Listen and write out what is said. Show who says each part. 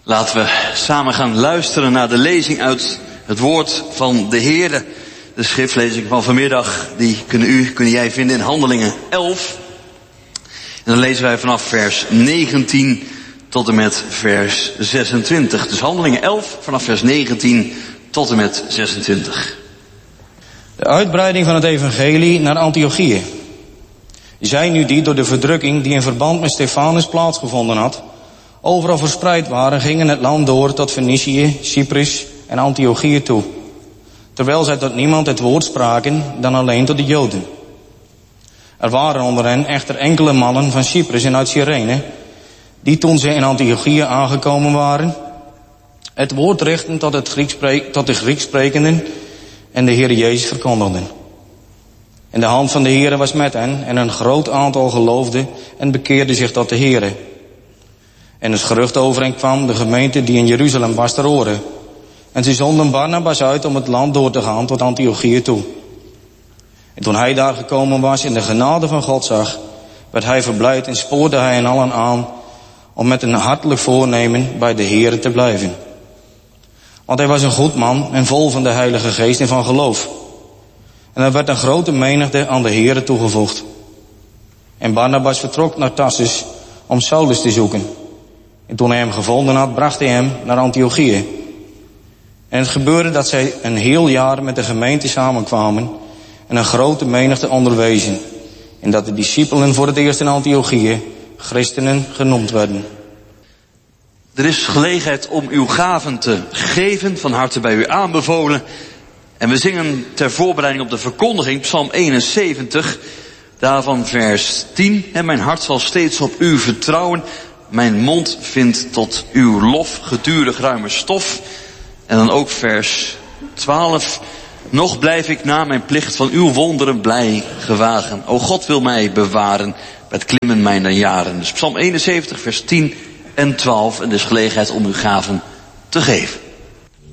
Speaker 1: Laten we samen gaan luisteren naar de lezing uit het woord van de Heere. De schriftlezing van vanmiddag, die kun jij vinden in Handelingen 11. En dan lezen wij vanaf vers 19 tot en met vers 26. Dus Handelingen 11 vanaf vers 19 tot en met 26.
Speaker 2: De uitbreiding van het evangelie naar Antiochië. Zij nu die door de verdrukking die in verband met Stefanus plaatsgevonden had, overal verspreid waren, gingen het land door tot Fenicië, Cyprus en Antiochië toe. Terwijl zij tot niemand het woord spraken dan alleen tot de Joden. Er waren onder hen echter enkele mannen van Cyprus en uit Cyrene, die toen zij in Antiochië aangekomen waren, het woord richtten tot de Grieks sprekenden en de Heer Jezus verkondigden. En de hand van de Heere was met hen en een groot aantal geloofde en bekeerde zich tot de Heere. En het gerucht over hen kwam de gemeente die in Jeruzalem was ter oren. En ze zonden Barnabas uit om het land door te gaan tot Antiochië toe. En toen hij daar gekomen was en de genade van God zag, werd hij verblijd en spoorde hij hen allen aan om met een hartelijk voornemen bij de Heere te blijven. Want hij was een goed man en vol van de Heilige Geest en van geloof. En er werd een grote menigte aan de Heere toegevoegd. En Barnabas vertrok naar Tarsus om Saulus te zoeken. En toen hij hem gevonden had, bracht hij hem naar Antiochië. En het gebeurde dat zij een heel jaar met de gemeente samenkwamen en een grote menigte onderwezen. En dat de discipelen voor het eerst in Antiochië christenen genoemd werden.
Speaker 1: Er is gelegenheid om uw gaven te geven, van harte bij u aanbevolen. En we zingen ter voorbereiding op de verkondiging Psalm 71, daarvan vers 10. En mijn hart zal steeds op u vertrouwen. Mijn mond vindt tot uw lof gedurig ruime stof. En dan ook vers 12. Nog blijf ik na mijn plicht van uw wonderen blij gewagen. O God wil mij bewaren bij het klimmen mijner jaren. Dus Psalm 71 vers 10 en 12. En dus gelegenheid om uw gaven te geven.